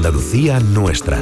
Andalucía nuestra.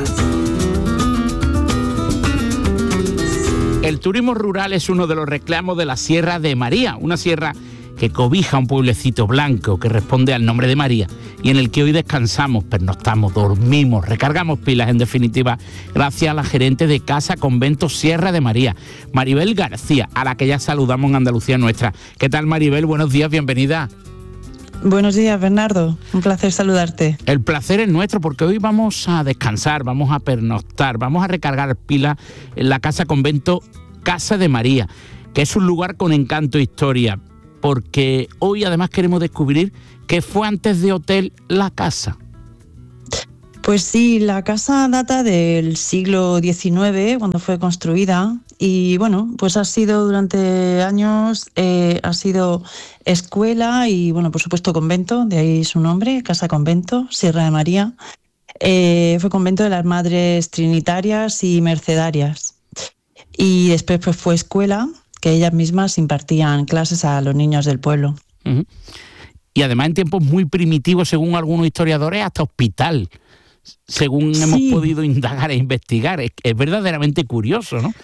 El turismo rural es uno de los reclamos de la Sierra de María, una sierra que cobija un pueblecito blanco que responde al nombre de María y en el que hoy descansamos, pernoctamos, dormimos, recargamos pilas, en definitiva, gracias a la gerente de Casa Convento Sierra de María, Maribel García, a la que ya saludamos en Andalucía nuestra. ¿Qué tal, Maribel? Buenos días, bienvenida. Buenos días, Bernardo. Un placer saludarte. El placer es nuestro porque hoy vamos a descansar, vamos a pernoctar, vamos a recargar pilas en la Casa Convento Casa de María, que es un lugar con encanto e historia, porque hoy además queremos descubrir qué fue antes de hotel la casa. Pues sí, la casa data del siglo XIX, cuando fue construida, y bueno, pues ha sido durante años, ha sido escuela y bueno, por supuesto convento, de ahí su nombre, Casa Convento, Sierra de María. Fue convento de las Madres Trinitarias y Mercedarias. Y después pues fue escuela, que ellas mismas impartían clases a los niños del pueblo. Uh-huh. Y además en tiempos muy primitivos, según algunos historiadores, hasta hospital, según hemos podido indagar e investigar. Es verdaderamente curioso, ¿no?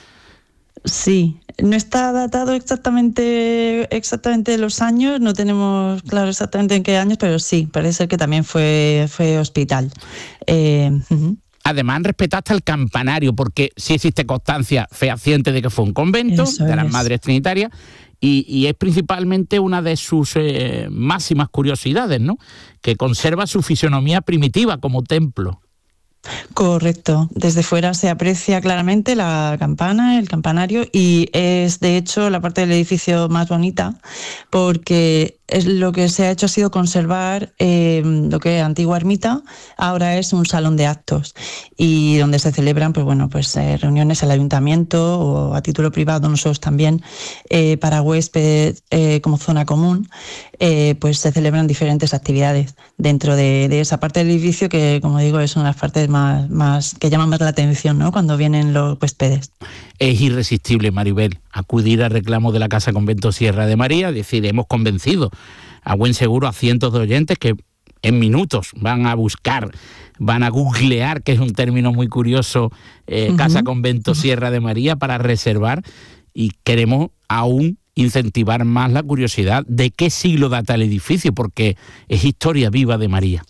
Sí, no está datado exactamente los años, no tenemos claro exactamente en qué años, pero sí, parece ser que también fue hospital. Uh-huh. Además, respetaste el campanario, porque sí existe constancia fehaciente de que fue un convento de las Madres Trinitarias, y es principalmente una de sus máximas curiosidades, ¿no? Que conserva su fisonomía primitiva como templo. Correcto. Desde fuera se aprecia claramente la campana, el campanario, y es de hecho la parte del edificio más bonita, porque lo que se ha hecho ha sido conservar lo que es antigua ermita, ahora es un salón de actos y donde se celebran reuniones al ayuntamiento o a título privado, nosotros también para huésped como zona común, pues se celebran diferentes actividades dentro de esa parte del edificio que, como digo, es una de las partes más que llaman más la atención, ¿no?, cuando vienen los huéspedes. Es irresistible, Maribel, acudir al reclamo de la Casa Convento Sierra de María, es decir, hemos convencido a buen seguro a cientos de oyentes que en minutos van a buscar, van a googlear, que es un término muy curioso, Casa Convento Sierra de María para reservar, y queremos aún incentivar más la curiosidad de qué siglo data el edificio, porque es historia viva de María.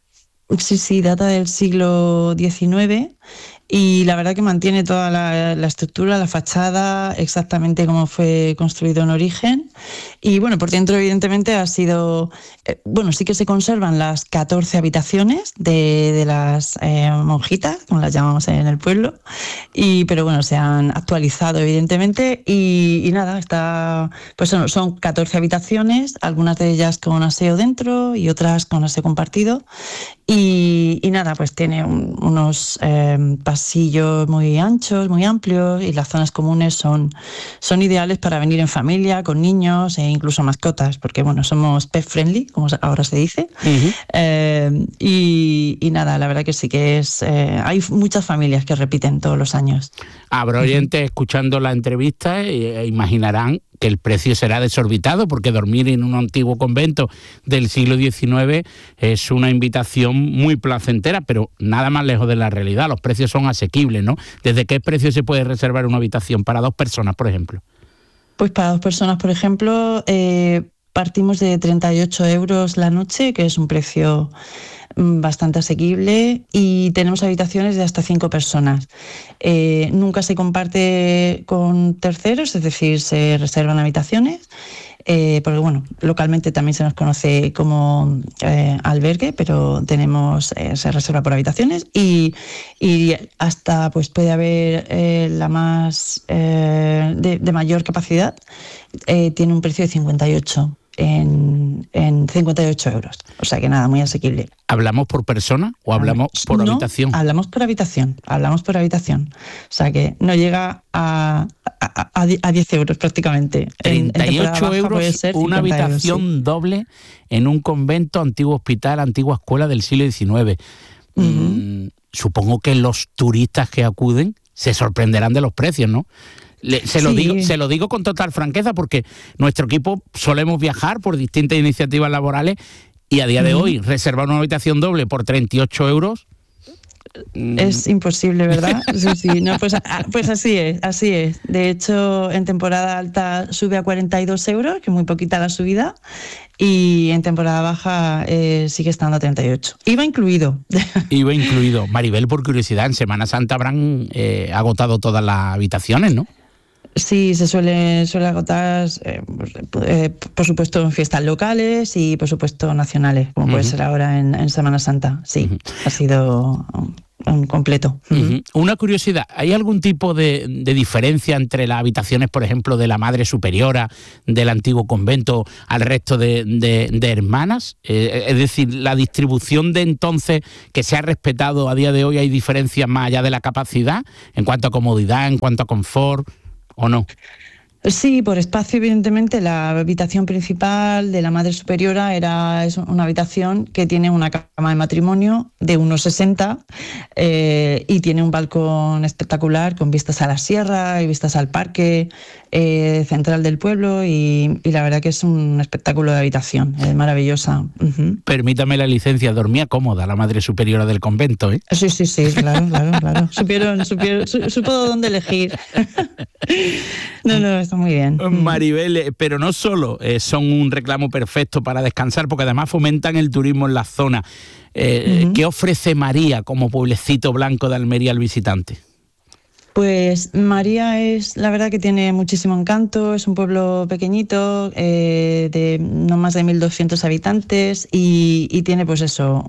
Sí, data del siglo XIX y la verdad que mantiene toda la estructura, la fachada, exactamente como fue construido en origen. Y bueno, por dentro evidentemente ha sido, sí que se conservan las 14 habitaciones de las monjitas, como las llamamos en el pueblo, pero bueno, se han actualizado evidentemente y nada, son 14 habitaciones, algunas de ellas con aseo dentro y otras con aseo compartido. Y nada, pues tiene unos pasillos muy anchos, muy amplios, y las zonas comunes son ideales para venir en familia, con niños e incluso mascotas, porque bueno, somos pet friendly, como ahora se dice. Uh-huh. Y nada, la verdad que sí que hay muchas familias que repiten todos los años. Habrá oyentes escuchando la entrevista e imaginarán que el precio será desorbitado, porque dormir en un antiguo convento del siglo XIX es una invitación muy placentera, pero nada más lejos de la realidad. Los precios son asequibles, ¿no? ¿Desde qué precio se puede reservar una habitación para 2 personas, por ejemplo? Pues para 2 personas, por ejemplo, partimos de 38 euros la noche, que es un precio bastante asequible, y tenemos habitaciones de hasta 5 personas. Nunca se comparte con terceros, es decir, se reservan habitaciones, porque bueno, localmente también se nos conoce como albergue, pero se reserva por habitaciones y hasta pues puede haber la más de mayor capacidad, tiene un precio de 58 en 58 euros. O sea que nada, muy asequible. ¿Hablamos por persona o hablamos por habitación? Hablamos por habitación. O sea que no llega a 10 euros prácticamente. 38 euros puede ser una habitación euros, sí. Doble en un convento, antiguo hospital, antigua escuela del siglo XIX. Uh-huh. Supongo que los turistas que acuden se sorprenderán de los precios, ¿no? Se lo digo con total franqueza, porque nuestro equipo solemos viajar por distintas iniciativas laborales y a día de hoy reservar una habitación doble por 38 euros Es imposible, ¿verdad? Sí, no, pues así es. De hecho, en temporada alta sube a 42 euros, que es muy poquita la subida, y en temporada baja sigue estando a 38. IVA incluido. IVA incluido. Maribel, por curiosidad, en Semana Santa habrán agotado todas las habitaciones, ¿no? Sí, se suele agotar, por supuesto, en fiestas locales y, por supuesto, nacionales, como puede ser ahora en Semana Santa. Sí, ha sido un completo. Una curiosidad, ¿hay algún tipo de diferencia entre las habitaciones, por ejemplo, de la Madre Superiora del antiguo convento al resto de hermanas? Es decir, la distribución de entonces que se ha respetado a día de hoy, ¿hay diferencias más allá de la capacidad en cuanto a comodidad, en cuanto a confort, o no? Sí, por espacio, evidentemente, la habitación principal de la Madre Superiora es una habitación que tiene una cama de matrimonio de 1,60 y tiene un balcón espectacular con vistas a la sierra y vistas al parque central del pueblo y la verdad que es un espectáculo de habitación, es maravillosa. Permítame la licencia, dormía cómoda la Madre Superiora del convento, ¿eh? Sí, claro. Supo dónde elegir. No, está muy bien. Maribel, pero no solo son un reclamo perfecto para descansar, porque además fomentan el turismo en la zona. ¿Qué ofrece María como pueblecito blanco de Almería al visitante? Pues María la verdad que tiene muchísimo encanto, es un pueblo pequeñito, de no más de 1.200 habitantes y tiene pues eso,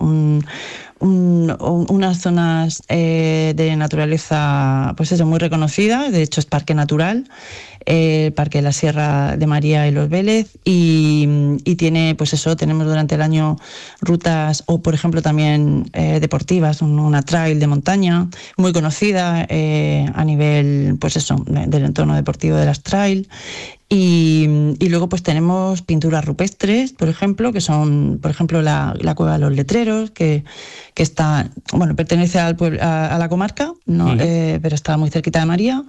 unas zonas de naturaleza pues eso, muy reconocidas, de hecho es parque natural, el Parque de la Sierra de María y Los Vélez y tiene pues eso, tenemos durante el año rutas o por ejemplo también deportivas, una trail de montaña muy conocida a nivel pues eso, del entorno deportivo de las trail. Y luego pues tenemos pinturas rupestres, por ejemplo, que son, por ejemplo, la Cueva de los Letreros, que está, bueno, pertenece al pueblo, a la comarca, ¿no? Pero está muy cerquita de María.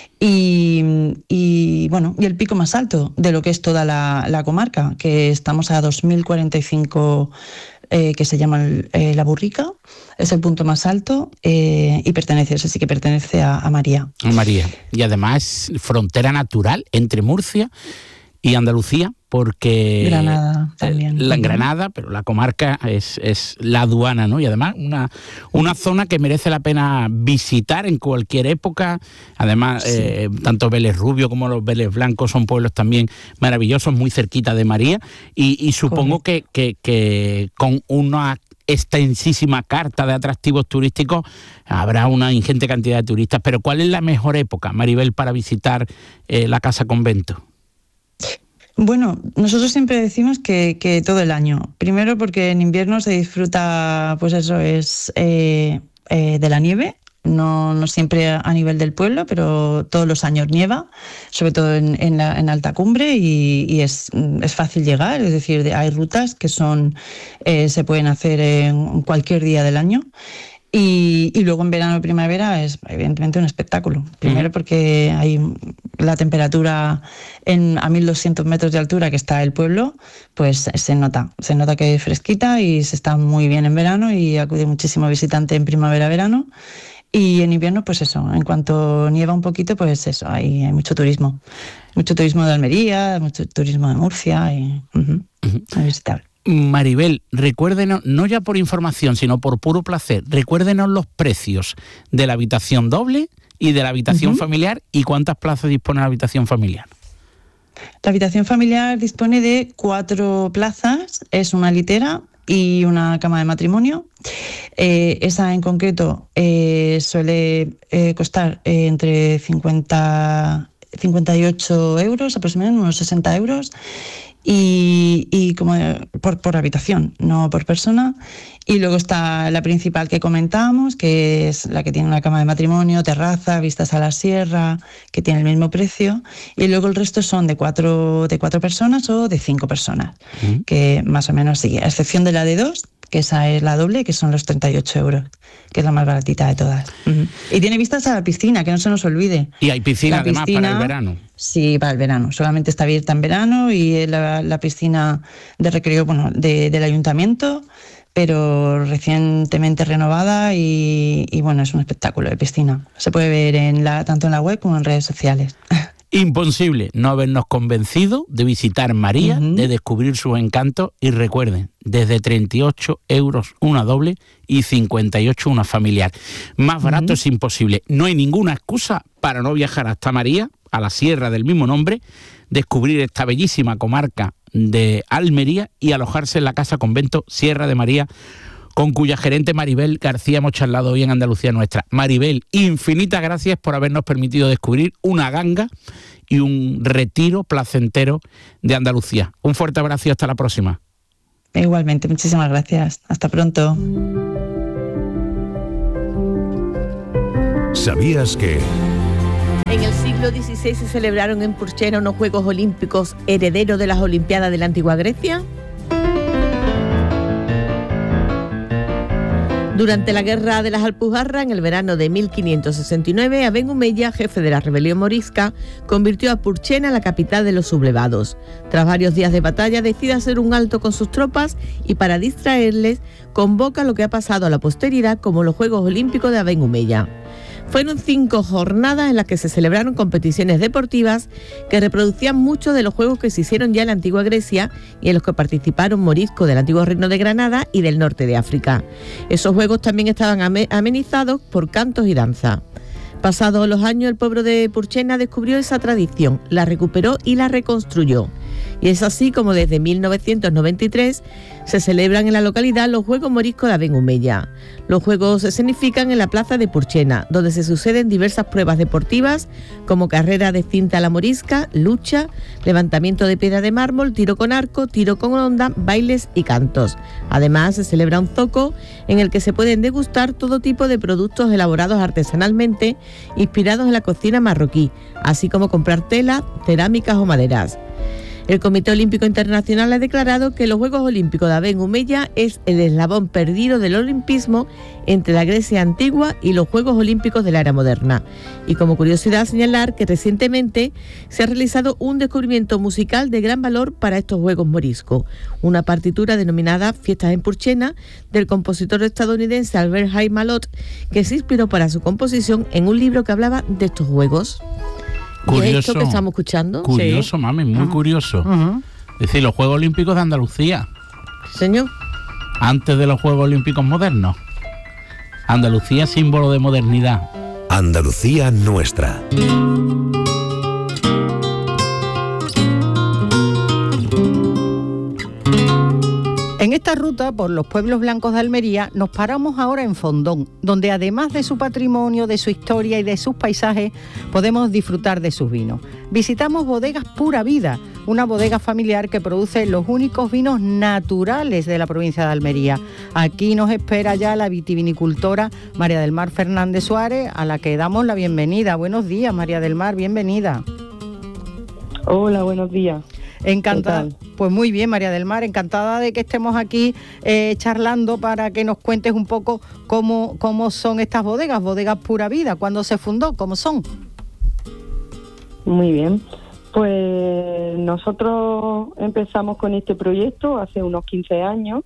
Y bueno, y el pico más alto de lo que es toda la comarca, que estamos a 2.045, que se llama La Burrica, es el punto más alto y pertenece a María. María. Y además es frontera natural entre Murcia y Andalucía, porque Granada también. La Granada, pero la comarca es la aduana, ¿no? Y además una zona que merece la pena visitar en cualquier época. Además, sí. Tanto Vélez Rubio como los Vélez Blancos son pueblos también maravillosos, muy cerquita de María. Y supongo que con una extensísima carta de atractivos turísticos habrá una ingente cantidad de turistas. Pero ¿cuál es la mejor época, Maribel, para visitar la Casa Convento? Bueno, nosotros siempre decimos que todo el año. Primero porque en invierno se disfruta, pues eso es de la nieve. No siempre a nivel del pueblo, pero todos los años nieva, sobre todo en alta cumbre y es fácil llegar. Es decir, hay rutas que se pueden hacer en cualquier día del año. Y luego en verano y primavera es evidentemente un espectáculo. Primero porque hay la temperatura a 1.200 metros de altura que está el pueblo, pues se nota que es fresquita y se está muy bien en verano y acude muchísimo visitante en primavera-verano. Y en invierno, pues eso, en cuanto nieva un poquito, pues eso, hay mucho turismo. Mucho turismo de Almería, mucho turismo de Murcia y es visitable. Maribel, recuérdenos, no ya por información, sino por puro placer, recuérdenos los precios de la habitación doble y de la habitación familiar y cuántas plazas dispone la habitación familiar. La habitación familiar dispone de 4 plazas, es una litera y una cama de matrimonio. Esa en concreto suele costar entre 58 euros, aproximadamente unos 60 euros. Y como por habitación, no por persona. Y luego está la principal que comentábamos, que es la que tiene una cama de matrimonio, terraza, vistas a la sierra, que tiene el mismo precio. Y luego el resto son de 4 personas o de 5 personas, que más o menos sigue, a excepción de la de 2, que esa es la doble, que son los 38 euros, que es la más baratita de todas. Y tiene vistas a la piscina, que no se nos olvide. Y hay piscina además para el verano. Sí, para el verano. Solamente está abierta en verano y la piscina de recreo del ayuntamiento, pero recientemente renovada y bueno, es un espectáculo de piscina. Se puede ver tanto en la web como en redes sociales. Imposible no habernos convencido de visitar María, de descubrir sus encantos, y recuerden, desde 38 euros una doble y 58 una familiar. Más barato es imposible. No hay ninguna excusa para no viajar hasta María, a la sierra del mismo nombre, descubrir esta bellísima comarca de Almería y alojarse en la Casa Convento Sierra de María, con cuya gerente Maribel García hemos charlado hoy en Andalucía Nuestra. Maribel, infinitas gracias por habernos permitido descubrir una ganga y un retiro placentero de Andalucía. Un fuerte abrazo y hasta la próxima. Igualmente, muchísimas gracias. Hasta pronto. ¿Sabías que...? En el siglo XVI se celebraron en Purchena unos Juegos Olímpicos herederos de las Olimpiadas de la antigua Grecia. Durante la Guerra de las Alpujarras, en el verano de 1569, Aben Humeya, jefe de la rebelión morisca, convirtió a Purchena en la capital de los sublevados. Tras varios días de batalla, decide hacer un alto con sus tropas y, para distraerles, convoca lo que ha pasado a la posteridad como los Juegos Olímpicos de Aben Humeya. Fueron 5 jornadas en las que se celebraron competiciones deportivas que reproducían muchos de los juegos que se hicieron ya en la antigua Grecia y en los que participaron moriscos del antiguo Reino de Granada y del norte de África. Esos juegos también estaban amenizados por cantos y danza. Pasados los años, el pueblo de Purchena descubrió esa tradición, la recuperó y la reconstruyó. Y es así como desde 1993 se celebran en la localidad los Juegos Moriscos de Aben Humeya. Los juegos se escenifican en la plaza de Purchena, donde se suceden diversas pruebas deportivas como carrera de cinta a la morisca, lucha, levantamiento de piedra de mármol, tiro con arco, tiro con onda, bailes y cantos. Además, se celebra un zoco en el que se pueden degustar todo tipo de productos elaborados artesanalmente, inspirados en la cocina marroquí, así como comprar tela, cerámicas o maderas. El Comité Olímpico Internacional ha declarado que los Juegos Olímpicos de Aben Humeya es el eslabón perdido del olimpismo entre la Grecia antigua y los Juegos Olímpicos de la era moderna. Y como curiosidad, señalar que recientemente se ha realizado un descubrimiento musical de gran valor para estos Juegos moriscos, una partitura denominada Fiestas en Purchena del compositor estadounidense Albert Haim Malot, que se inspiró para su composición en un libro que hablaba de estos juegos. Curioso, ¿Y esto que estamos escuchando? Curioso, sí. Mami, muy curioso. Es decir, los Juegos Olímpicos de Andalucía. Señor. Antes de los Juegos Olímpicos modernos. Andalucía, símbolo de modernidad. Andalucía Nuestra. En esta ruta por los pueblos blancos de Almería nos paramos ahora en Fondón, donde además de su patrimonio, de su historia y de sus paisajes, podemos disfrutar de sus vinos. Visitamos Bodegas Pura Vida, una bodega familiar que produce los únicos vinos naturales de la provincia de Almería. Aquí nos espera ya la vitivinicultora María del Mar Fernández Suárez, a la que damos la bienvenida. Buenos días, María del Mar, bienvenida. Hola, buenos días. Encantada. Pues muy bien, María del Mar, encantada de que estemos aquí charlando para que nos cuentes un poco cómo son estas bodegas, Bodegas Pura Vida, cuándo se fundó, cómo son. Muy bien, pues nosotros empezamos con este proyecto hace unos 15 años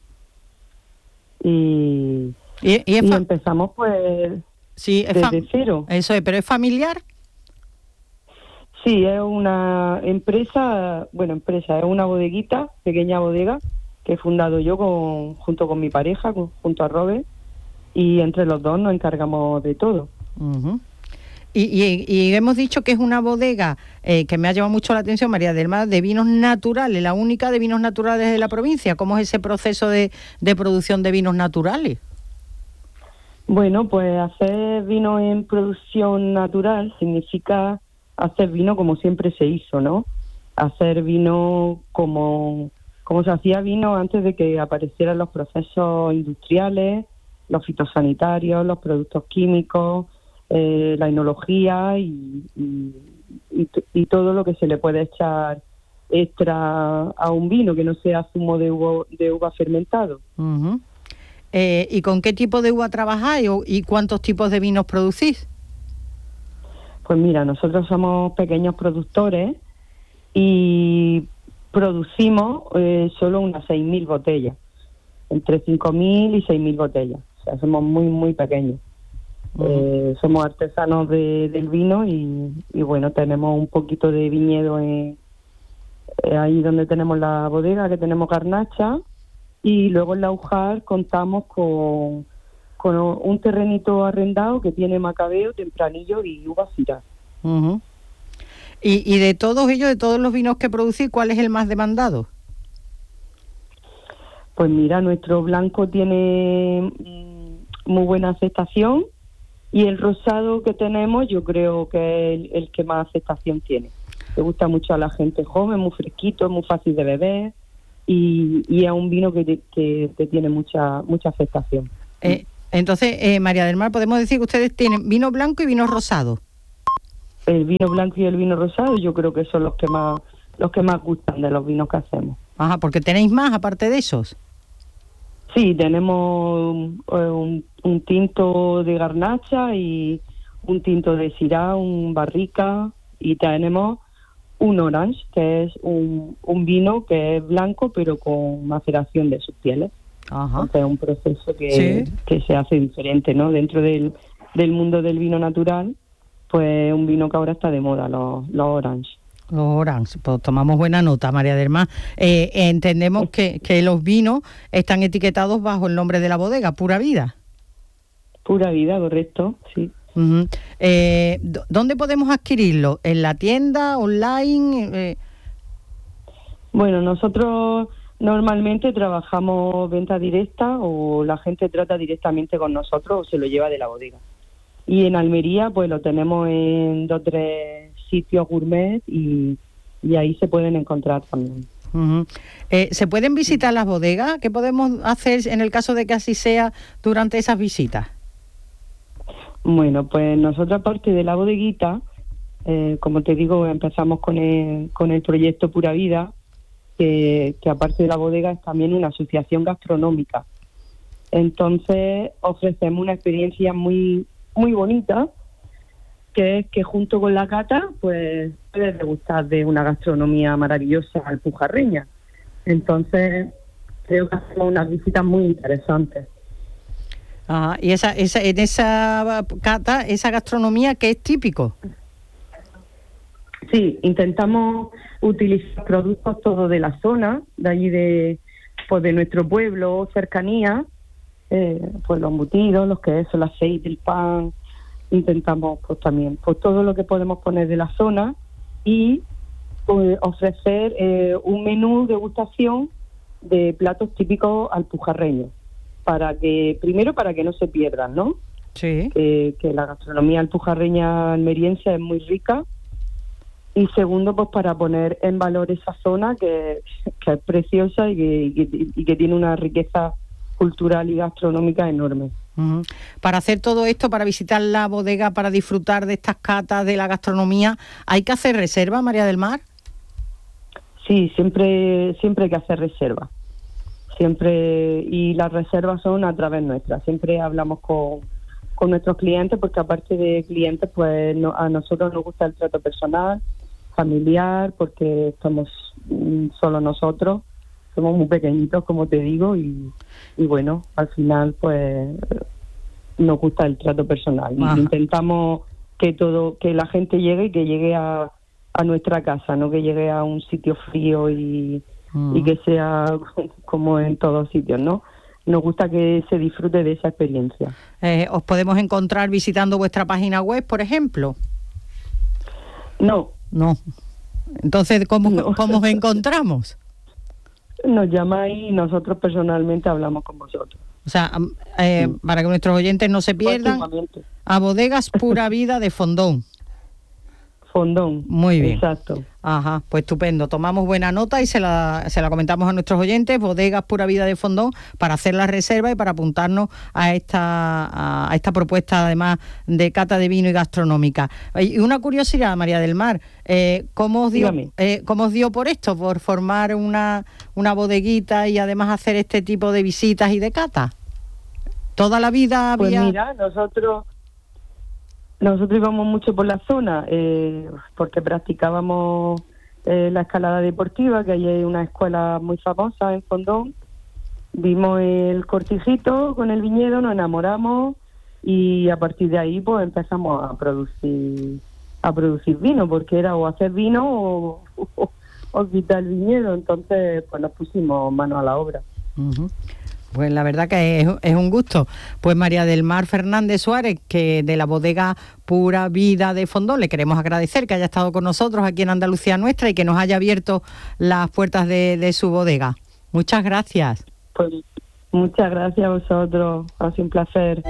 y empezamos pues sí, desde cero. Eso es, pero ¿es familiar? Sí, es una empresa, es una bodeguita, pequeña bodega, que he fundado yo junto con mi pareja, junto a Robert, y entre los dos nos encargamos de todo. Uh-huh. Y hemos dicho que es una bodega que me ha llamado mucho la atención, María del Mar, de vinos naturales, la única de vinos naturales de la provincia. ¿Cómo es ese proceso de producción de vinos naturales? Bueno, pues hacer vino en producción natural significa hacer vino como siempre se hizo, ¿no? Hacer vino como se hacía vino antes de que aparecieran los procesos industriales, los fitosanitarios, los productos químicos, la enología y todo lo que se le puede echar extra a un vino que no sea zumo de uva fermentado. Uh-huh. ¿Y con qué tipo de uva trabajáis y cuántos tipos de vinos producís? Pues mira, nosotros somos pequeños productores y producimos solo unas 6.000 botellas. entre 5.000 y 6.000 botellas. O sea, somos muy, muy pequeños. Somos artesanos del vino y bueno, tenemos un poquito de viñedo ahí donde tenemos la bodega, que tenemos Garnacha, y luego en la Ujar contamos con un terrenito arrendado que tiene macabeo, tempranillo y uvas Syrah. Uh-huh. Y de todos ellos, de todos los vinos que producís, ¿cuál es el más demandado? Pues mira, nuestro blanco tiene muy buena aceptación y el rosado que tenemos yo creo que es el que más aceptación tiene. Le gusta mucho a la gente joven, muy fresquito, muy fácil de beber y es un vino que tiene mucha aceptación. Entonces, María del Mar, podemos decir que ustedes tienen vino blanco y vino rosado. El vino blanco y el vino rosado yo creo que son los que más gustan de los vinos que hacemos. Ajá, porque tenéis más aparte de esos. Sí, tenemos un tinto de Garnacha y un tinto de Syrah, un Barrica, y tenemos un Orange, que es un vino que es blanco pero con maceración de sus pieles. Ajá. Entonces es un proceso que se hace diferente, ¿no? Dentro del mundo del vino natural, pues un vino que ahora está de moda, los Orange. Los Orange, pues tomamos buena nota, María del Mar. Entendemos que los vinos están etiquetados bajo el nombre de la bodega, Pura Vida. Pura Vida, correcto, sí. Uh-huh. ¿Dónde podemos adquirirlo? ¿En la tienda, online? Bueno, nosotros normalmente trabajamos venta directa o la gente trata directamente con nosotros o se lo lleva de la bodega. Y en Almería pues lo tenemos en 2 o 3 sitios gourmet y ahí se pueden encontrar también. Uh-huh. ¿Se pueden visitar las bodegas? ¿Qué podemos hacer en el caso de que así sea durante esas visitas? Bueno, pues nosotros aparte de la bodeguita, como te digo, empezamos con el proyecto Pura Vida, que aparte de la bodega es también una asociación gastronómica. Entonces ofrecemos una experiencia muy muy bonita, que es que junto con la cata pues puedes degustar de una gastronomía maravillosa alpujarreña. Entonces creo que hacemos unas visitas muy interesantes. Ajá. Y en esa cata, esa gastronomía, ¿qué es típico? Sí, intentamos utilizar productos todos de la zona, de allí de nuestro pueblo, cercanía, pues los embutidos, los quesos, el aceite, el pan. Intentamos pues también pues todo lo que podemos poner de la zona y ofrecer un menú degustación de platos típicos alpujarreños, para que no se pierdan, ¿no? Sí. Que la gastronomía alpujarreña almeriense es muy rica. Y segundo, pues para poner en valor esa zona que es preciosa y que tiene una riqueza cultural y gastronómica enorme. Uh-huh. Para hacer todo esto, para visitar la bodega, para disfrutar de estas catas de la gastronomía, ¿hay que hacer reserva, María del Mar? Sí, siempre hay que hacer reserva. Siempre, y las reservas son a través nuestra. Siempre hablamos con nuestros clientes, porque aparte de clientes, pues a nosotros nos gusta el trato personal, familiar, porque estamos solo nosotros, somos muy pequeñitos, como te digo, y bueno, al final pues nos gusta el trato personal. Y intentamos que la gente llegue y que llegue a nuestra casa, no que llegue a un sitio frío y que sea como en todos sitios, ¿no? Nos gusta que se disfrute de esa experiencia. ¿Os podemos encontrar visitando vuestra página web, por ejemplo? No. Entonces, ¿cómo os encontramos? Nos llamáis y nosotros personalmente hablamos con vosotros. O sea, para que nuestros oyentes no se pierdan, a Bodegas Pura Vida de Fondón. Fondón. Muy bien. Exacto. Ajá, pues estupendo. Tomamos buena nota y se la comentamos a nuestros oyentes, Bodegas Pura Vida de Fondón, para hacer la reserva y para apuntarnos a esta propuesta, además de cata de vino y gastronómica. Y una curiosidad, María del Mar, ¿cómo os dio por esto, por formar una bodeguita y además hacer este tipo de visitas y de cata? ¿Toda la vida había...? Pues mira, nosotros íbamos mucho por la zona porque practicábamos la escalada deportiva, que ahí hay una escuela muy famosa en Fondón, vimos el cortijito con el viñedo, nos enamoramos y a partir de ahí pues empezamos a producir vino, porque era o hacer vino o quitar el viñedo. Entonces pues nos pusimos manos a la obra. Uh-huh. Pues la verdad que es un gusto. Pues María del Mar Fernández Suárez, que de la bodega Pura Vida de Fondón, le queremos agradecer que haya estado con nosotros aquí en Andalucía Nuestra y que nos haya abierto las puertas de su bodega. Muchas gracias. Pues muchas gracias a vosotros, ha sido un placer.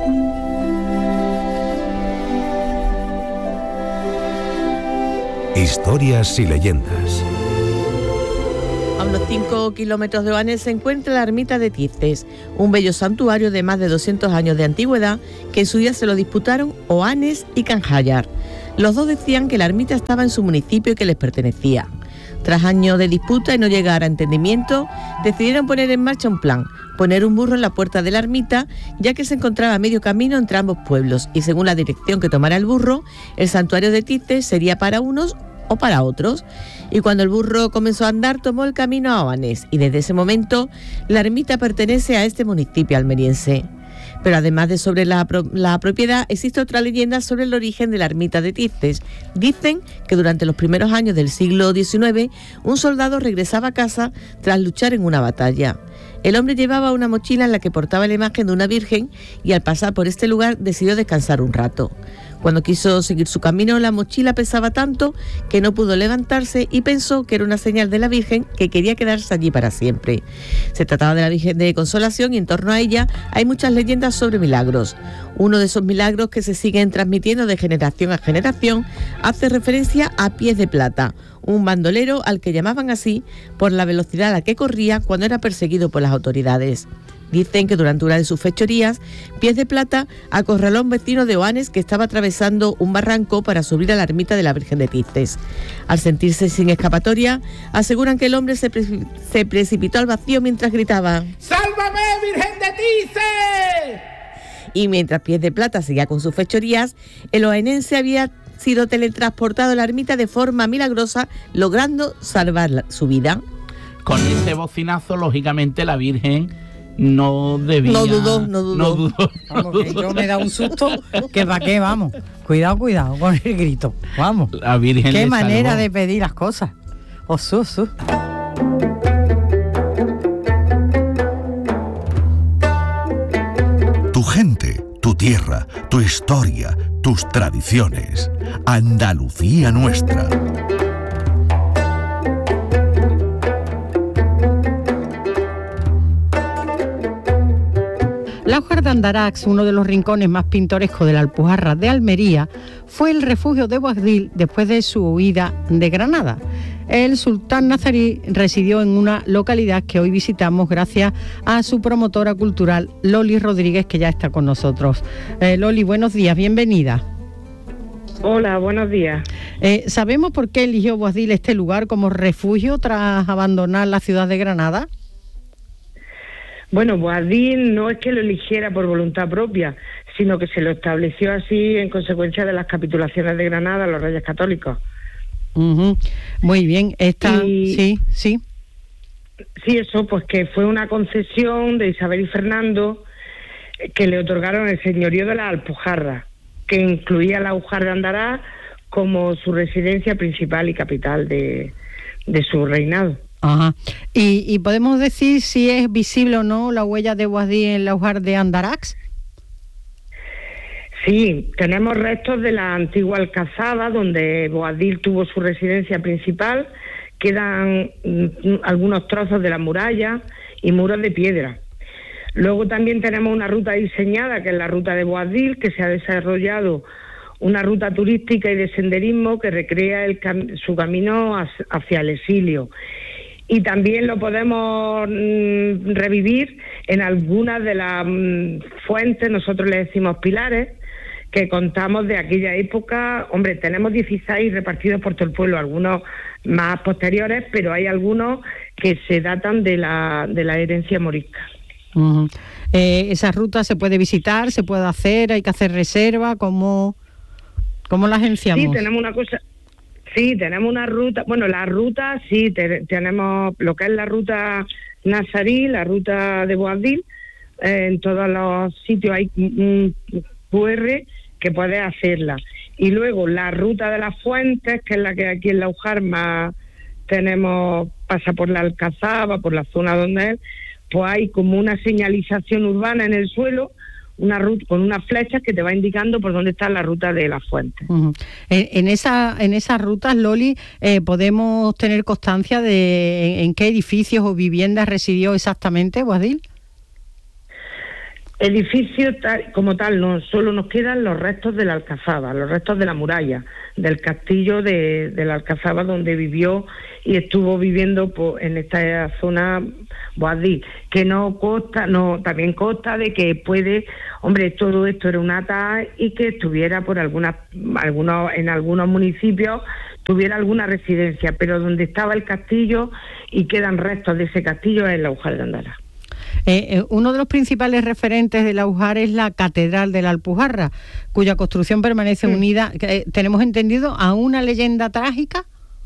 Historias y leyendas. A unos 5 kilómetros de Oanes se encuentra la ermita de Tices, un bello santuario de más de 200 años de antigüedad que en su día se lo disputaron Oanes y Canjayar. Los dos decían que la ermita estaba en su municipio y que les pertenecía. Tras años de disputa y no llegar a entendimiento, decidieron poner en marcha un plan: poner un burro en la puerta de la ermita, ya que se encontraba a medio camino entre ambos pueblos, y según la dirección que tomara el burro, el santuario de Tices sería para unos o para otros. Y cuando el burro comenzó a andar, tomó el camino a Oanes, y desde ese momento la ermita pertenece a este municipio almeriense. Pero además de sobre la propiedad, existe otra leyenda sobre el origen de la ermita de Tices. Dicen que durante los primeros años del siglo XIX, un soldado regresaba a casa tras luchar en una batalla. El hombre llevaba una mochila en la que portaba la imagen de una virgen y al pasar por este lugar decidió descansar un rato. Cuando quiso seguir su camino, la mochila pesaba tanto que no pudo levantarse y pensó que era una señal de la Virgen que quería quedarse allí para siempre. Se trataba de la Virgen de Consolación y en torno a ella hay muchas leyendas sobre milagros. Uno de esos milagros que se siguen transmitiendo de generación a generación hace referencia a Pies de Plata, un bandolero al que llamaban así por la velocidad a la que corría cuando era perseguido por las autoridades. Dicen que durante una de sus fechorías, Pies de Plata acorraló a un vecino de Oanes que estaba atravesando un barranco para subir a la ermita de la Virgen de Tices. Al sentirse sin escapatoria, aseguran que el hombre se precipitó al vacío mientras gritaba: ¡Sálvame, Virgen de Tices! Y mientras Pies de Plata seguía con sus fechorías, el oanense había sido teletransportado a la ermita de forma milagrosa, logrando salvar su vida. Con ese bocinazo, lógicamente, la Virgen no debía... No dudó. Vamos, que yo me da un susto, que para qué, vamos. Cuidado con el grito, vamos. La Virgen qué le manera salvó. de pedir las cosas. Tu gente, tu tierra, tu historia, tus tradiciones. Andalucía Nuestra. Laujar de Andarax, uno de los rincones más pintorescos de la Alpujarra de Almería, fue el refugio de Boabdil después de su huida de Granada. El sultán nazarí residió en una localidad que hoy visitamos gracias a su promotora cultural, Loli Rodríguez, que ya está con nosotros. Loli, buenos días, bienvenida. Hola, buenos días. ¿Sabemos por qué eligió Boabdil este lugar como refugio tras abandonar la ciudad de Granada? Bueno, Boabdil no es que lo eligiera por voluntad propia, sino que se lo estableció así en consecuencia de las capitulaciones de Granada a los reyes católicos. Uh-huh. Muy bien, sí. Sí, eso, pues que fue una concesión de Isabel y Fernando que le otorgaron el señorío de la Alpujarra, que incluía la Laujar de Andarax como su residencia principal y capital de su reinado. Ajá. ¿Y podemos decir si es visible o no la huella de Boabdil en la Laujar de Andarax? Sí, tenemos restos de la antigua alcazaba donde Boabdil tuvo su residencia principal. Quedan algunos trozos de la muralla y muros de piedra. Luego también tenemos una ruta diseñada, que es la ruta de Boabdil, que se ha desarrollado una ruta turística y de senderismo que recrea su camino hacia el exilio. Y también lo podemos revivir en algunas de las fuentes, nosotros le decimos pilares, que contamos de aquella época. Hombre, tenemos 16 repartidos por todo el pueblo, algunos más posteriores, pero hay algunos que se datan de la herencia morisca. Uh-huh. ¿Esa ruta se puede visitar, se puede hacer, hay que hacer reserva? ¿Cómo la agenciamos? Sí, tenemos una cosa... Sí, tenemos una ruta, bueno, la ruta sí, tenemos lo que es la ruta nazarí, la ruta de Boabdil. En todos los sitios hay un QR que puedes hacerla. Y luego la ruta de las fuentes, que es la que aquí en La Ujarma tenemos, pasa por la Alcazaba, por la zona donde es, pues hay como una señalización urbana en el suelo, una ruta con unas flechas que te va indicando por dónde está la ruta de las fuentes. Uh-huh. En esas rutas, Loli, ¿podemos tener constancia de en qué edificios o viviendas residió exactamente Boabdil? Edificios como tal, no, solo nos quedan los restos de la Alcazaba, los restos de la muralla, del castillo de la Alcazaba donde vivió y estuvo viviendo en esta zona Boabdil, que también consta de que todo esto era una ata y que estuviera en algunos municipios tuviera alguna residencia, pero donde estaba el castillo y quedan restos de ese castillo es la Ujar de Andara. Uno de los principales referentes de la Ujar es la Catedral de la Alpujarra, cuya construcción permanece unida, tenemos entendido, a una leyenda trágica.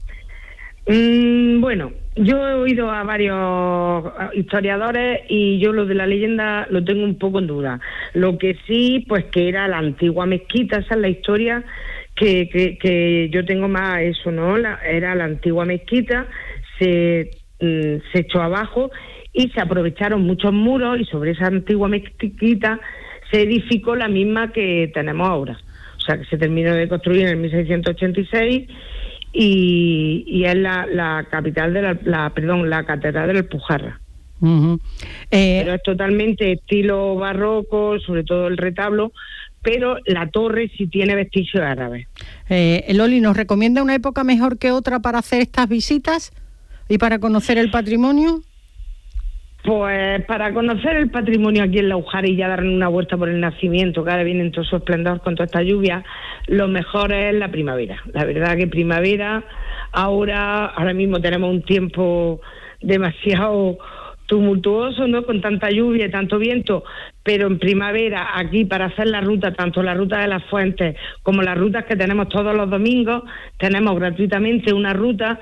Bueno, yo he oído a varios historiadores y yo lo de la leyenda lo tengo un poco en duda. Lo que sí, pues que era la antigua mezquita, esa es la historia que yo tengo más eso, ¿no? Era la antigua mezquita, se echó abajo y se aprovecharon muchos muros y sobre esa antigua mezquita se edificó la misma que tenemos ahora. O sea, que se terminó de construir en 1686 y es la capital de la Catedral de la Alpujarra. Uh-huh. Pero es totalmente estilo barroco, sobre todo el retablo, pero la torre sí tiene vestigios árabes. Loli, ¿nos recomienda una época mejor que otra para hacer estas visitas y para conocer el patrimonio? Pues para conocer el patrimonio aquí en La Ujar y ya darle una vuelta por el nacimiento, que ahora viene en todo su esplendor con toda esta lluvia, lo mejor es la primavera. La verdad que primavera, ahora mismo tenemos un tiempo demasiado tumultuoso, ¿no? Con tanta lluvia y tanto viento, pero en primavera aquí para hacer la ruta, tanto la ruta de las fuentes como las rutas que tenemos todos los domingos, tenemos gratuitamente una ruta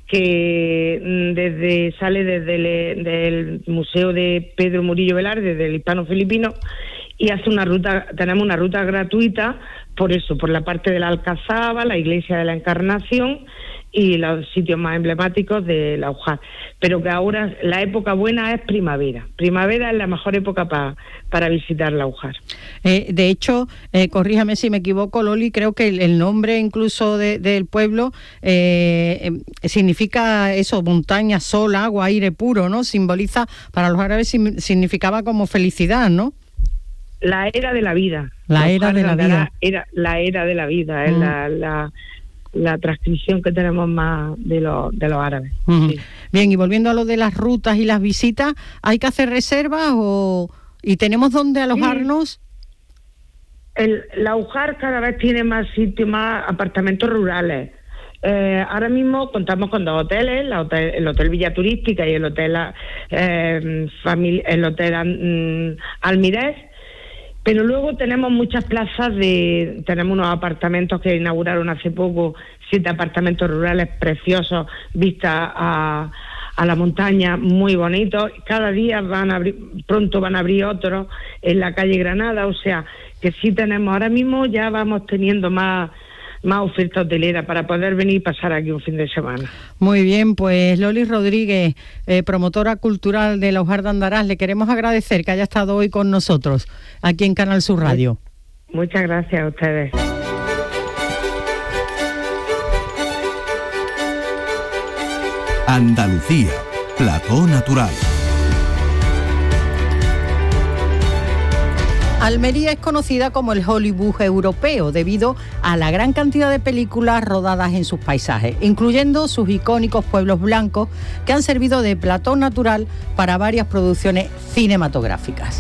que sale del Museo de Pedro Murillo Velarde, del hispano-filipino, y tenemos una ruta gratuita por la parte de la Alcazaba, la Iglesia de la Encarnación y los sitios más emblemáticos de La Ujar. Pero que ahora la época buena es primavera. Primavera es la mejor época para visitar La Ujar. De hecho, corríjame si me equivoco, Loli, creo que el nombre incluso del pueblo significa eso, montaña, sol, agua, aire puro, ¿no? Simboliza, para los árabes significaba como felicidad, ¿no? La era de la vida. La era de la vida. La era de la vida, es la transcripción que tenemos más de los árabes. Uh-huh. Sí. Bien, y volviendo a lo de las rutas y las visitas, ¿hay que hacer reservas y tenemos dónde alojarnos? La Ujar cada vez tiene más sitios, más apartamentos rurales. Ahora mismo contamos con 2 hoteles, el Hotel Villa Turística y el Hotel Almirez. Pero luego tenemos muchas plazas tenemos unos apartamentos que inauguraron hace poco, 7 apartamentos rurales preciosos, vistas a la montaña, muy bonitos. Cada día pronto van a abrir otros en la calle Granada, o sea que sí tenemos, ahora mismo ya vamos teniendo más oferta hotelera para poder venir y pasar aquí un fin de semana. Muy bien, pues Loli Rodríguez, promotora cultural de La Ujar de Andarás, le queremos agradecer que haya estado hoy con nosotros aquí en Canal Sur Radio. Muchas gracias a ustedes. Andalucía, plató natural. Almería es conocida como el Hollywood europeo debido a la gran cantidad de películas rodadas en sus paisajes, incluyendo sus icónicos pueblos blancos que han servido de plató natural para varias producciones cinematográficas.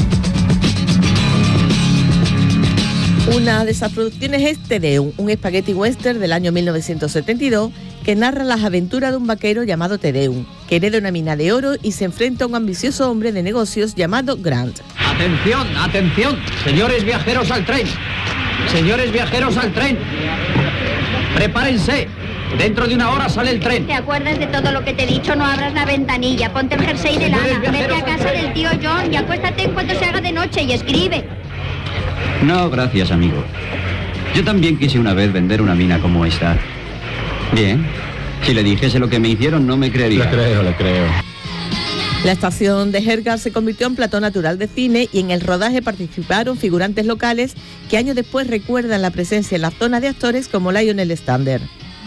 Una de esas producciones es Te Deum, un spaghetti western del año 1972 que narra las aventuras de un vaquero llamado Te Deum, que hereda una mina de oro y se enfrenta a un ambicioso hombre de negocios llamado Grant. ¡Atención, atención! Señores viajeros al tren. Señores viajeros al tren. Prepárense. Dentro de una hora sale el tren. ¿Te acuerdas de todo lo que te he dicho? No abras la ventanilla, ponte el jersey de lana, vete a casa del tío John y acuéstate en cuanto se haga de noche y escribe. No, gracias, amigo. Yo también quise una vez vender una mina como esta. Bien. Si le dijese lo que me hicieron, no me creería. Le creo. La estación de Hergal se convirtió en plató natural de cine y en el rodaje participaron figurantes locales que años después recuerdan la presencia en la zona de actores como Lionel Stander.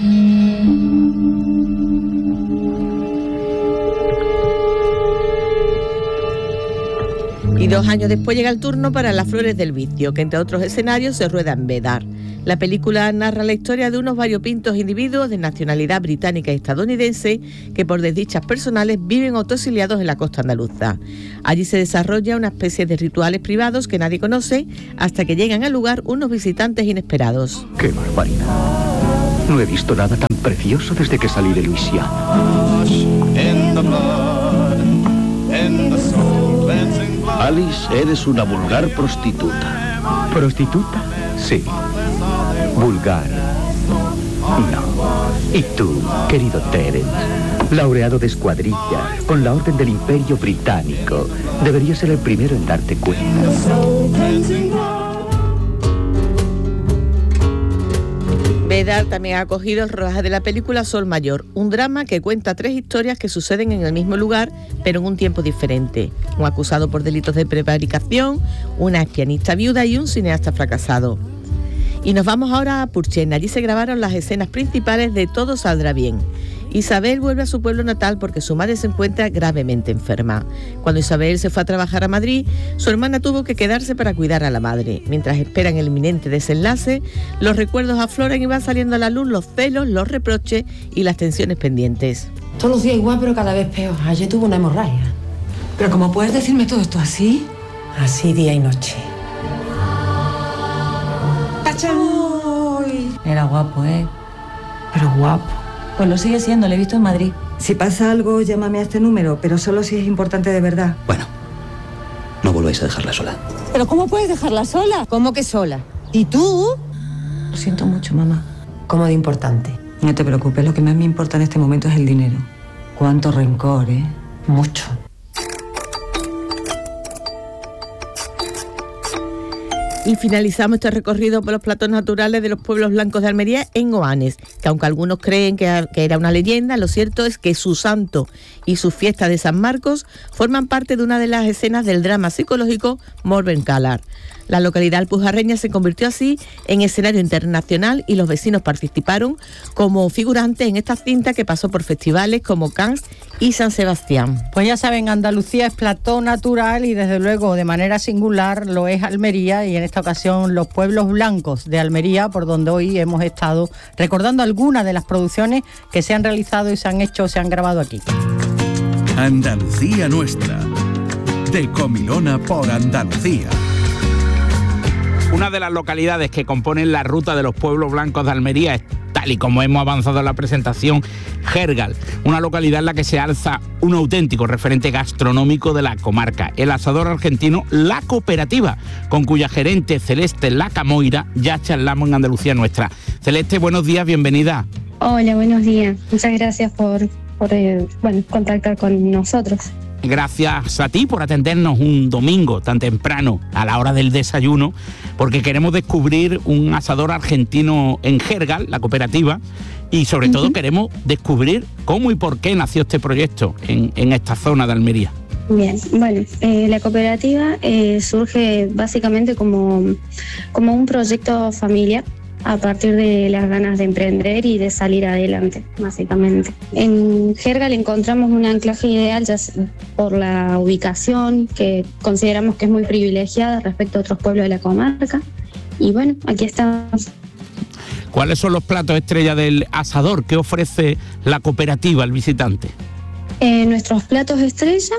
Y 2 años después llega el turno para Las Flores del Vicio, que entre otros escenarios se rueda en Bedar. La película narra la historia de unos variopintos individuos de nacionalidad británica y estadounidense que por desdichas personales viven autoexiliados en la costa andaluza. Allí se desarrolla una especie de rituales privados que nadie conoce hasta que llegan al lugar unos visitantes inesperados. ¡Qué barbaridad! No he visto nada tan precioso desde que salí de Luisiana. Alice, eres una vulgar prostituta. ¿Prostituta? Sí. Vulgar. No. Y tú, querido Terence, laureado de escuadrilla, con la Orden del Imperio Británico, deberías ser el primero en darte cuenta. Bedar también ha acogido el rodaje de la película Sol Mayor, un drama que cuenta 3 historias que suceden en el mismo lugar, pero en un tiempo diferente. Un acusado por delitos de prevaricación, una pianista viuda y un cineasta fracasado. Y nos vamos ahora a Purchena. Allí se grabaron las escenas principales de Todo saldrá bien. Isabel vuelve a su pueblo natal porque su madre se encuentra gravemente enferma. Cuando Isabel se fue a trabajar a Madrid, su hermana tuvo que quedarse para cuidar a la madre. Mientras esperan el inminente desenlace, los recuerdos afloran y van saliendo a la luz los celos, los reproches y las tensiones pendientes. Todos los días igual, pero cada vez peor. Ayer tuve una hemorragia. ¿Pero cómo puedes decirme todo esto así? Así día y noche. ¡Cachaboy! Era guapo, ¿eh? Pero guapo. Pues lo sigue siendo, lo he visto en Madrid. Si pasa algo, llámame a este número, pero solo si es importante de verdad. Bueno, no volváis a dejarla sola. ¿Pero cómo puedes dejarla sola? ¿Cómo que sola? ¿Y tú? Lo siento mucho, mamá. ¿Cómo de importante? No te preocupes, lo que más me importa en este momento es el dinero. Cuánto rencor, ¿eh? Mucho. Y finalizamos este recorrido por los platos naturales de los pueblos blancos de Almería en Oanes, que aunque algunos creen que era una leyenda, lo cierto es que su santo y su fiesta de San Marcos forman parte de una de las escenas del drama psicológico Morbencalar. La localidad alpujarreña se convirtió así en escenario internacional y los vecinos participaron como figurantes en esta cinta que pasó por festivales como Cannes y San Sebastián. Pues ya saben, Andalucía es plató natural y desde luego de manera singular lo es Almería, y en esta ocasión los pueblos blancos de Almería, por donde hoy hemos estado recordando algunas de las producciones que se han realizado y se han hecho, se han grabado aquí. Andalucía nuestra, de Comilona por Andalucía. Una de las localidades que componen la ruta de los pueblos blancos de Almería es, tal y como hemos avanzado en la presentación, Hergal, una localidad en la que se alza un auténtico referente gastronómico de la comarca, el asador argentino La Cooperativa, con cuya gerente Celeste Lacamoira ya charlamos en Andalucía nuestra. Celeste, buenos días, bienvenida. Hola, buenos días. Muchas gracias por contactar con nosotros. Gracias a ti por atendernos un domingo tan temprano a la hora del desayuno, porque queremos descubrir un asador argentino en Hergal, La Cooperativa, y sobre todo queremos descubrir cómo y por qué nació este proyecto en esta zona de Almería. Bien, bueno, la cooperativa surge básicamente como un proyecto familiar a partir de las ganas de emprender y de salir adelante, básicamente. En Hergal encontramos un anclaje ideal ya por la ubicación, que consideramos que es muy privilegiada respecto a otros pueblos de la comarca, y bueno, aquí estamos. ¿Cuáles son los platos estrella del asador? ¿Qué ofrece la cooperativa al visitante? Nuestros platos estrella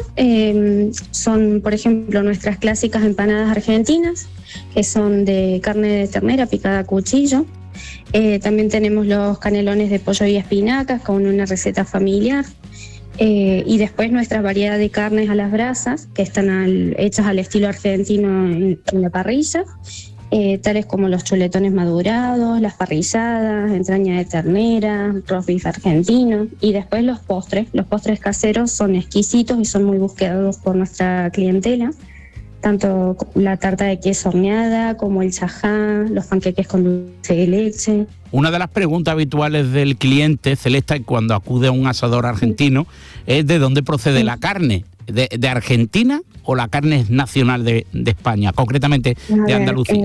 son, por ejemplo, nuestras clásicas empanadas argentinas, que son de carne de ternera picada a cuchillo. También tenemos los canelones de pollo y espinacas con una receta familiar. Y después nuestra variedad de carnes a las brasas, que están hechas al estilo argentino en la parrilla. tales como los chuletones madurados, las parrilladas, entraña de ternera, roast beef argentino, y después los postres. Los postres caseros son exquisitos y son muy buscados por nuestra clientela, tanto la tarta de queso horneada como el chajá, los panqueques con dulce de leche. Una de las preguntas habituales del cliente, Celeste, cuando acude a un asador argentino, es de dónde procede la carne. ¿De Argentina o la carne es nacional de España, concretamente de Andalucía?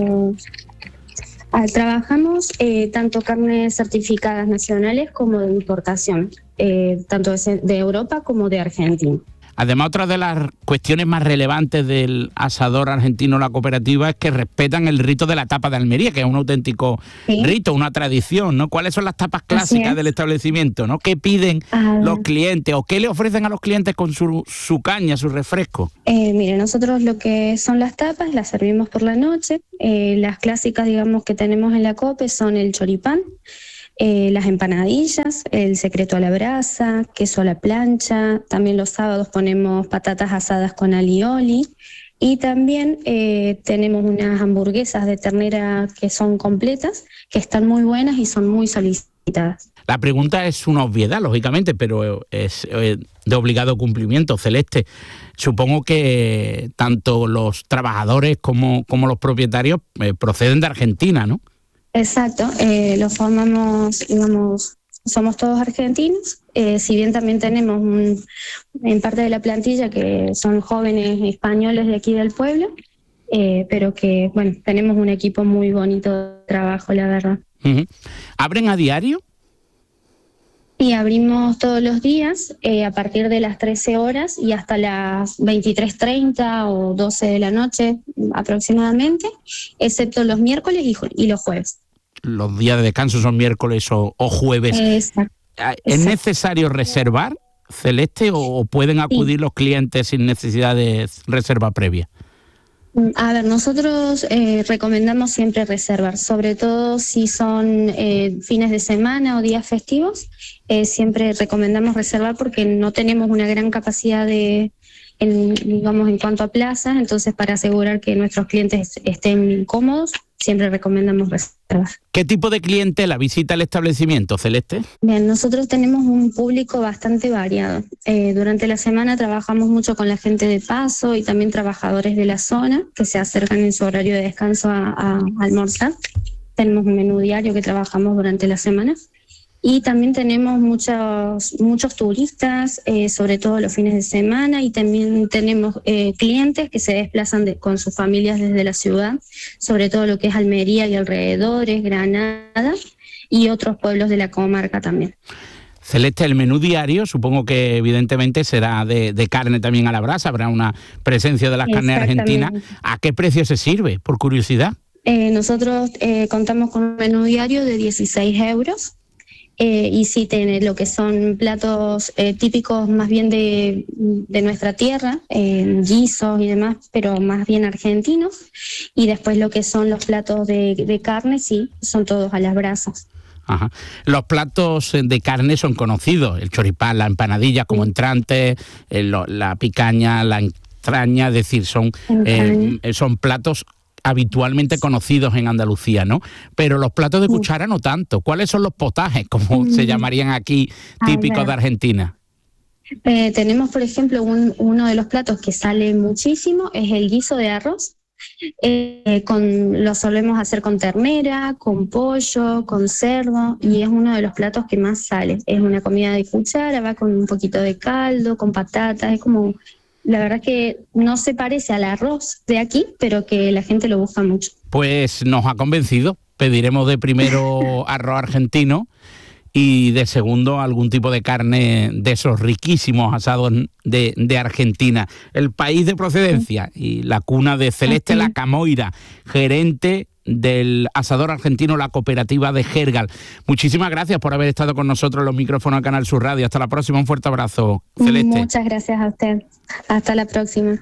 Trabajamos tanto carnes certificadas nacionales como de importación, tanto de Europa como de Argentina. Además, otra de las cuestiones más relevantes del asador argentino La Cooperativa es que respetan el rito de la tapa de Almería, que es un auténtico rito, una tradición, ¿no? ¿Cuáles son las tapas clásicas del establecimiento, ¿no? ¿Qué piden los clientes o qué le ofrecen a los clientes con su caña, su refresco? Mire, nosotros lo que son las tapas las servimos por la noche. Las clásicas, digamos, que tenemos en la COPE son el choripán, las empanadillas, el secreto a la brasa, queso a la plancha. También los sábados ponemos patatas asadas con alioli, y también tenemos unas hamburguesas de ternera que son completas, que están muy buenas y son muy solicitadas. La pregunta es una obviedad, lógicamente, pero es de obligado cumplimiento, Celeste. Supongo que tanto los trabajadores como los propietarios proceden de Argentina, ¿no? Exacto, lo formamos, digamos, somos todos argentinos, si bien también tenemos en parte de la plantilla que son jóvenes españoles de aquí del pueblo, pero que, bueno, tenemos un equipo muy bonito de trabajo, la verdad. Uh-huh. ¿Abren a diario? Y abrimos todos los días, a partir de las 13 horas y hasta las 23:30 o 12 de la noche aproximadamente, excepto los miércoles y los jueves. Los días de descanso son miércoles o jueves. Exacto. ¿Es necesario reservar, Celeste, o pueden acudir los clientes sin necesidad de reserva previa? A ver, nosotros recomendamos siempre reservar, sobre todo si son fines de semana o días festivos, siempre recomendamos reservar porque no tenemos una gran capacidad en cuanto a plazas, entonces para asegurar que nuestros clientes estén cómodos, siempre recomendamos reservar. ¿Qué tipo de clientela visita el establecimiento, Celeste? Bien, nosotros tenemos un público bastante variado. Durante la semana trabajamos mucho con la gente de paso y también trabajadores de la zona que se acercan en su horario de descanso a almorzar. Tenemos un menú diario que trabajamos durante la semana. Y también tenemos muchos turistas, sobre todo los fines de semana, y también tenemos clientes que se desplazan con sus familias desde la ciudad, sobre todo lo que es Almería y alrededores, Granada y otros pueblos de la comarca también. Celeste, el menú diario supongo que evidentemente será de carne también a la brasa, habrá una presencia de las carnes argentinas. ¿A qué precio se sirve, por curiosidad? Nosotros contamos con un menú diario de 16 euros. Y sí tiene lo que son platos típicos más bien de nuestra tierra, guisos y demás, pero más bien argentinos, y después lo que son los platos de carne, sí, son todos a las brasas. Ajá. Los platos de carne son conocidos, el choripán, la empanadilla como entrante, la picaña, la entraña, es decir, son platos habitualmente conocidos en Andalucía, ¿no? Pero los platos de cuchara no tanto. ¿Cuáles son los potajes, como se llamarían aquí, típicos de Argentina? Tenemos, por ejemplo, uno de los platos que sale muchísimo, es el guiso de arroz. Lo solemos hacer con ternera, con pollo, con cerdo, y es uno de los platos que más sale. Es una comida de cuchara, va con un poquito de caldo, con patatas, es como... La verdad que no se parece al arroz de aquí, pero que la gente lo busca mucho. Pues nos ha convencido. Pediremos de primero arroz argentino y de segundo algún tipo de carne de esos riquísimos asados de Argentina. El país de procedencia y la cuna de Celeste La Camoira, gerente del asador argentino La Cooperativa de Jergal. Muchísimas gracias por haber estado con nosotros en los micrófonos de Canal Sur Radio. Hasta la próxima, un fuerte abrazo, Celeste. Muchas gracias a usted. Hasta la próxima.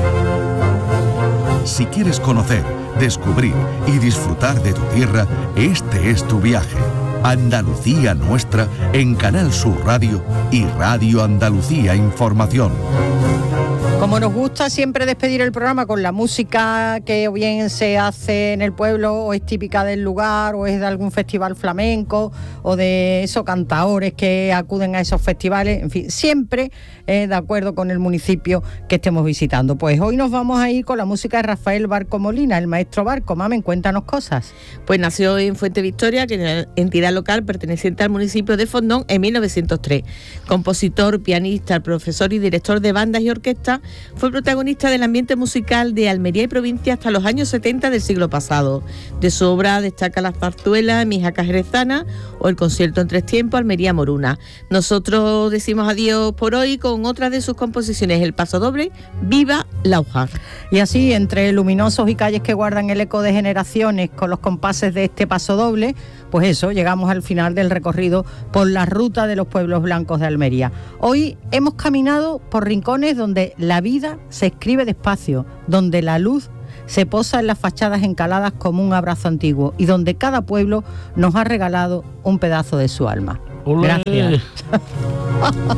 Si quieres conocer, descubrir y disfrutar de tu tierra, este es tu viaje. Andalucía Nuestra en Canal Sur Radio y Radio Andalucía Información. Como nos gusta siempre despedir el programa con la música que o bien se hace en el pueblo o es típica del lugar o es de algún festival flamenco o de esos cantaores que acuden a esos festivales, en fin, siempre de acuerdo con el municipio que estemos visitando. Pues hoy nos vamos a ir con la música de Rafael Barco Molina, el maestro Barco. Mamen, cuéntanos cosas. Pues nació en Fuente Victoria, que es una entidad local perteneciente al municipio de Fondón, en 1903. Compositor, pianista, profesor y director de bandas y orquestas, fue protagonista del ambiente musical de Almería y provincia hasta los años 70 del siglo pasado. De su obra destaca la zarzuela Mi jaca jerezana o el concierto en 3 tiempos Almería Moruna. Nosotros decimos adiós por hoy con otra de sus composiciones, el pasodoble Viva Laujar. Y así, entre luminosos y calles que guardan el eco de generaciones con los compases de este pasodoble, pues eso, llegamos al final del recorrido por la ruta de los pueblos blancos de Almería. Hoy hemos caminado por rincones donde la vida se escribe despacio, donde la luz se posa en las fachadas encaladas como un abrazo antiguo y donde cada pueblo nos ha regalado un pedazo de su alma. ¡Olé! Gracias.